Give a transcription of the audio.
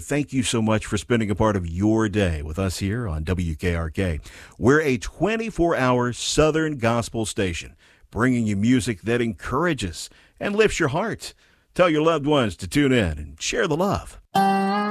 thank you so much for spending a part of your day with us here on WKRK. We're a 24-hour Southern gospel station, bringing you music that encourages and lifts your heart. Tell your loved ones to tune in and share the love.